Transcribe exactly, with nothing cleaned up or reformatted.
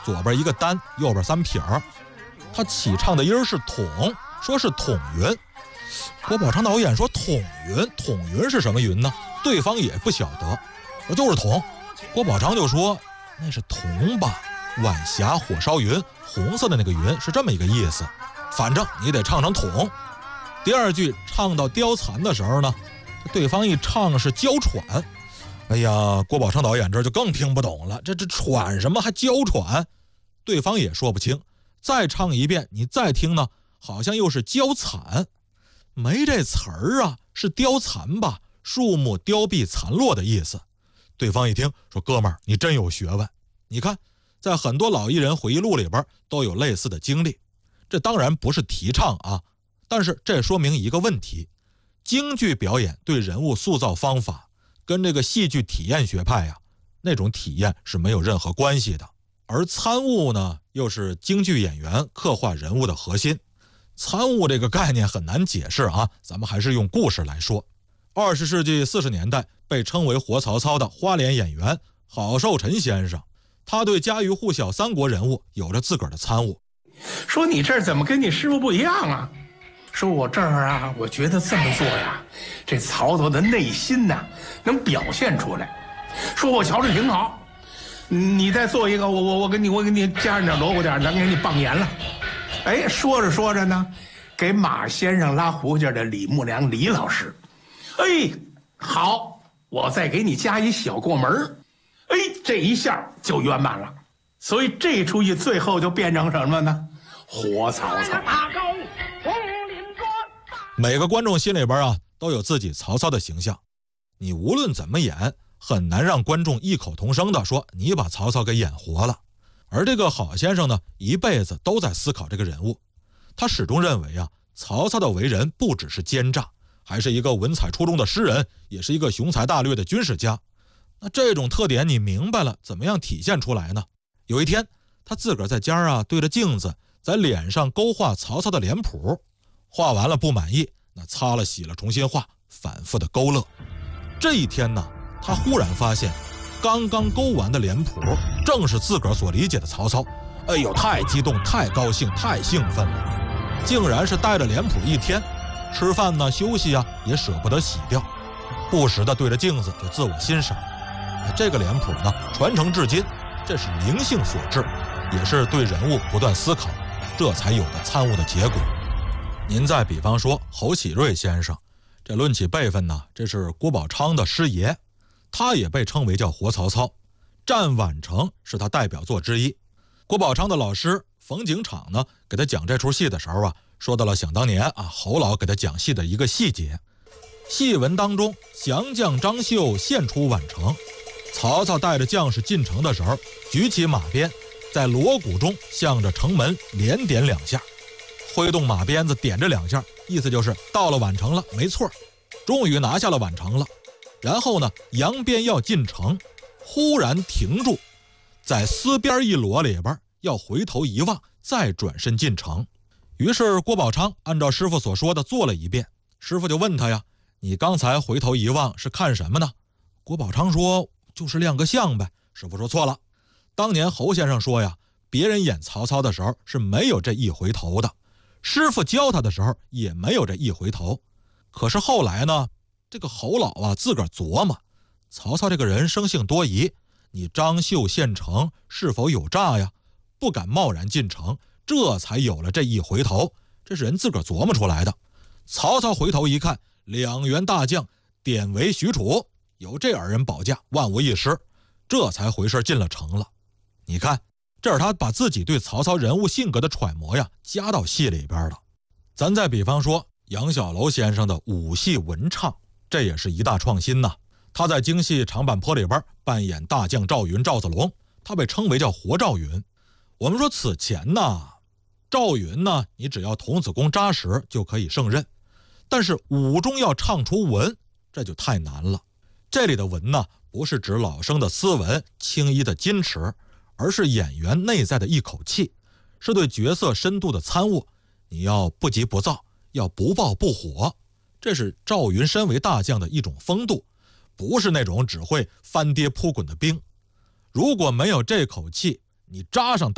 左边一个单，右边三撇儿。他起唱的音是统，说是统云。郭宝昌导演说统云，统云是什么云呢？对方也不晓得，说就是统。郭宝昌就说那是铜吧，晚霞火烧云，红色的那个云是这么一个意思，反正你得唱成统。第二句唱到貂蝉的时候呢，对方一唱是娇喘。哎呀，郭宝昌导演这就更听不懂了，这这喘什么还娇喘？对方也说不清。再唱一遍，你再听呢，好像又是娇惨，没这词儿啊，是貂蝉吧，树木凋敝残落的意思。对方一听说，哥们儿你真有学问，你看在很多老艺人回忆录里边都有类似的经历。这当然不是提倡啊，但是这说明一个问题，京剧表演对人物塑造方法跟这个戏剧体验学派呀、啊，那种体验是没有任何关系的。而参悟呢，又是京剧演员刻画人物的核心。参悟这个概念很难解释啊，咱们还是用故事来说。二十世纪四十年代被称为活曹操的花脸演员郝寿臣先生，他对家喻户晓三国人物有着自个儿的参悟。 说你这儿怎么跟你师傅不一样啊？说我这儿啊，我觉得这么做呀，这曹操的内心呐、啊、能表现出来。说我瞧着挺好。你再做一个，我我我给你我给你加上点萝卜点，咱给你棒盐了。哎，说着说着呢，给马先生拉胡琴的李木良李老师，哎，好，我再给你加一小过门，哎，这一下就圆满了。所以这出戏最后就变成什么呢？活曹操。 每个观众心里边啊，都有自己曹操的形象，你无论怎么演，很难让观众异口同声地说你把曹操给演活了。而这个郝先生呢，一辈子都在思考这个人物，他始终认为啊，曹操的为人不只是奸诈，还是一个文采出众的诗人，也是一个雄才大略的军事家。那这种特点你明白了，怎么样体现出来呢？有一天他自个儿在家啊，对着镜子在脸上勾画曹操的脸谱，画完了不满意，那擦了洗了重新画，反复的勾勒。这一天呢，他忽然发现刚刚勾完的脸谱正是自个儿所理解的曹操。哎呦，太激动，太高兴，太兴奋了，竟然是带着脸谱一天，吃饭呢休息啊也舍不得洗掉，不时的对着镜子就自我欣赏。这个脸谱呢传承至今，这是灵性所致，也是对人物不断思考，这才有的参悟的结果。您再比方说侯启瑞先生，这论起辈分呢，这是郭宝昌的师爷，他也被称为叫活曹操，战宛城是他代表作之一。郭宝昌的老师冯景场呢，给他讲这出戏的时候啊，说到了想当年啊，侯老给他讲戏的一个细节。戏文当中，降将张绣现出宛城，曹操带着将士进城的时候，举起马鞭，在锣鼓中向着城门连点两下，挥动马鞭子点着两下，意思就是到了宛城了，没错，终于拿下了宛城了。然后呢，扬鞭要进城，忽然停住，在丝边一锣里边要回头一望，再转身进城。于是郭宝昌按照师傅所说的做了一遍，师傅就问他呀，你刚才回头一望是看什么呢？郭宝昌说，就是亮个相呗。师傅说错了，当年侯先生说呀，别人演曹操的时候是没有这一回头的，师傅教他的时候也没有这一回头。可是后来呢，这个侯老啊自个儿琢磨，曹操这个人生性多疑，你张绣献城是否有诈呀？不敢贸然进城，这才有了这一回头，这是人自个儿琢磨出来的。曹操回头一看，两员大将典韦许褚，有这二人保驾，万无一失，这才回事进了城了。你看，这是他把自己对曹操人物性格的揣摩呀加到戏里边了。咱再比方说杨小楼先生的武戏文唱，这也是一大创新呐。他在京戏长坂坡里边扮演大将赵云赵子龙，他被称为叫活赵云。我们说此前呢，赵云呢，你只要童子功扎实就可以胜任，但是武中要唱出文，这就太难了。这里的文呢，不是指老生的斯文轻易的矜持，而是演员内在的一口气，是对角色深度的参悟。你要不急不躁，要不暴不火，这是赵云身为大将的一种风度，不是那种只会翻跌扑滚的兵。如果没有这口气，你扎上